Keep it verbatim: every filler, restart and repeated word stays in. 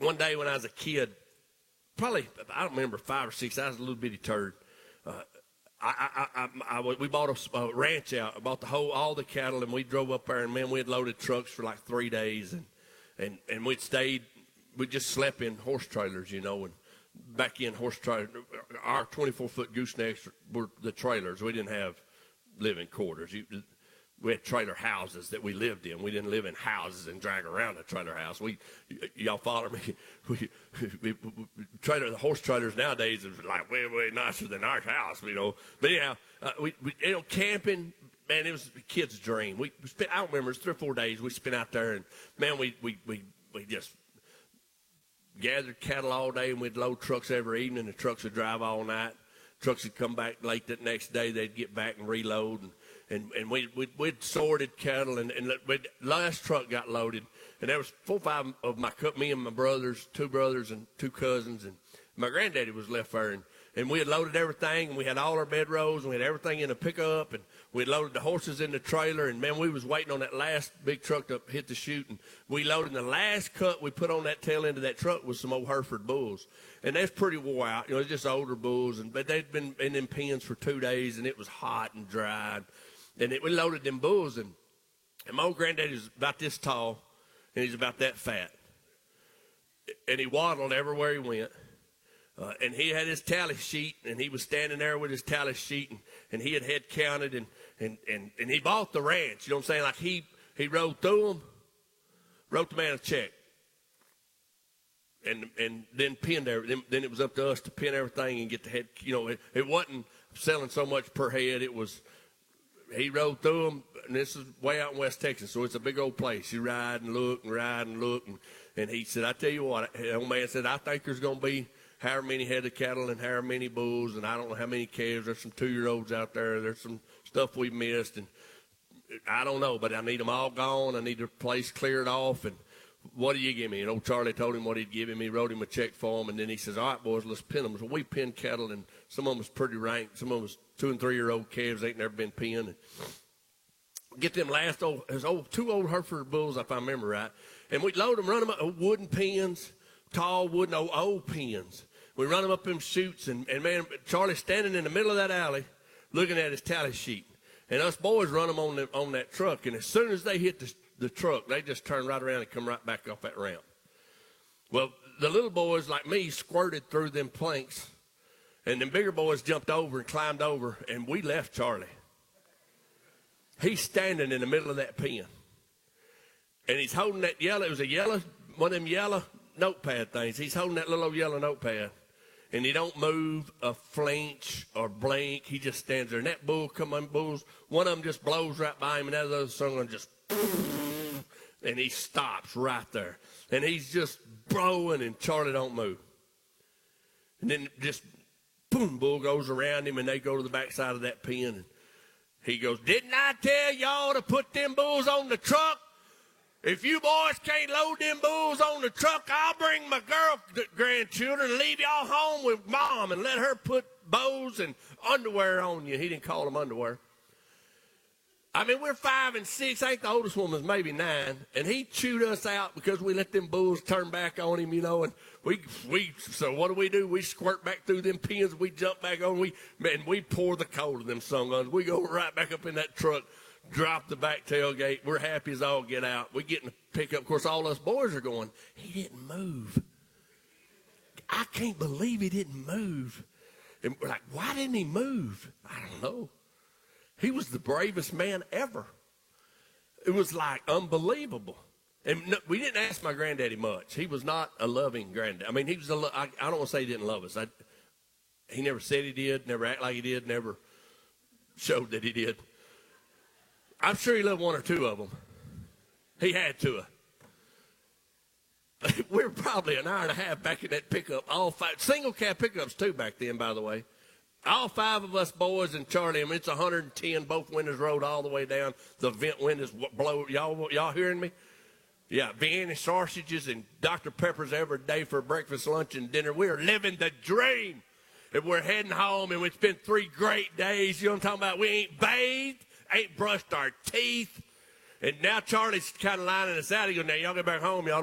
one day when I was a kid, probably, I don't remember, five or six, I was a little bitty turd. Uh, I, I, I, I, we bought a, a ranch out, bought the whole, all the cattle, and we drove up there, and, man, we had loaded trucks for like three days, and, and, and we'd stayed, we just slept in horse trailers, you know, and back in horse trailers. Our twenty-four foot goosenecks were the trailers. We didn't have living quarters. You, we had trailer houses that we lived in. We didn't live in houses and drag around a trailer house. We, y- y'all follow me? We, we, we trailer, the horse trailers nowadays is like way, way nicer than our house, you know. But anyhow, uh, we, we, you know, camping, man, it was a kid's dream. We spent, I don't remember, it was three or four days we spent out there, and man, we, we, we, we just gathered cattle all day, and we'd load trucks every evening. The trucks would drive all night. Trucks would come back late that next day. They'd get back and reload, and and, and we we'd, we'd sorted cattle, and and the last truck got loaded, and there was four or five of my me and my brothers, two brothers and two cousins, and my granddaddy was left there, and, and we had loaded everything, and we had all our bedrolls, and we had everything in a pickup, and we had loaded the horses in the trailer, and man, we was waiting on that last big truck to hit the chute, and we loaded the last cut we put on that tail end of that truck was some old Hereford bulls, and that's pretty wore out, you know, it's just older bulls, and but they'd been in them pens for two days, and it was hot and dry, and it, we loaded them bulls, and, and my old granddaddy was about this tall, and he's about that fat, and he waddled everywhere he went. Uh, and he had his tally sheet, and he was standing there with his tally sheet, and, and he had head counted, and, and, and, and he bought the ranch. You know what I'm saying? Like he, he rode through them, wrote the man a check, and and then pinned everything. Then it was up to us to pin everything and get the head. You know, it, it wasn't selling so much per head. It was he rode through them, and this is way out in West Texas, so it's a big old place. You ride and look and ride and look, and, and he said, I tell you what, the old man said, I think there's going to be however many head of cattle and however many bulls, and I don't know how many calves. There's some two-year-olds out there. There's some stuff we missed, and I don't know, but I need them all gone. I need the place cleared off, and what do you give me? And old Charlie told him what he'd give him. He wrote him a check for him, and then he says, all right, boys, let's pin them. So we pinned cattle, and some of them was pretty ranked. Some of them was two- and three-year-old calves. They ain't never been pinned. And get them last old, there's old, two old Hereford bulls, if I remember right, and we'd load them, run them up, wooden pins, tall wooden old, old pins. We run them up them chutes, and, and, man, Charlie's standing in the middle of that alley looking at his tally sheet. And us boys run them on, the, on that truck, and as soon as they hit the, the truck, they just turn right around and come right back off that ramp. Well, the little boys like me squirted through them planks, and them bigger boys jumped over and climbed over, and we left Charlie. He's standing in the middle of that pen, and he's holding that yellow, it was a yellow, one of them yellow notepad things. He's holding that little old yellow notepad. And he don't move a flinch or blink. He just stands there. And that bull come on, bulls, one of them just blows right by him, and that other son just, and he stops right there. And he's just blowing, and Charlie don't move. And then just, boom, bull goes around him, and they go to the backside of that pen. And he goes, didn't I tell y'all to put them bulls on the truck? If you boys can't load them bulls on the truck, I'll bring my girl grandchildren and leave y'all home with mom and let her put bows and underwear on you. He didn't call them underwear. I mean, we're five and six. I think the oldest one was maybe nine. And he chewed us out because we let them bulls turn back on him, you know. And we, we so what do we do? We squirt back through them pins. We jump back on. We, man, we pour the coal to them sun guns. We go right back up in that truck. Drop the back tailgate. We're happy as all get out. We get in the pickup. Of course, all us boys are going, he didn't move. I can't believe he didn't move. And we're like, why didn't he move? I don't know. He was the bravest man ever. It was like unbelievable. And no, we didn't ask my granddaddy much. He was not a loving granddad. I mean, he was a, I, I don't want to say he didn't love us. I, he never said he did, never acted like he did, never showed that he did. I'm sure he loved one or two of them. He had to. We were probably an hour and a half back in that pickup. All five, single cab pickups too back then, by the way. All five of us boys and Charlie. I mean, it's one hundred ten. Both windows rolled all the way down. The vent windows blow. Y'all, y'all hearing me? Yeah, Vienna sausages and Doctor Peppers every day for breakfast, lunch, and dinner. We are living the dream. And we're heading home, and it's been three great days. You know what I'm talking about? We ain't bathed. Ain't brushed our teeth. And now Charlie's kind of lining us out. He goes, now y'all get back home. Y'all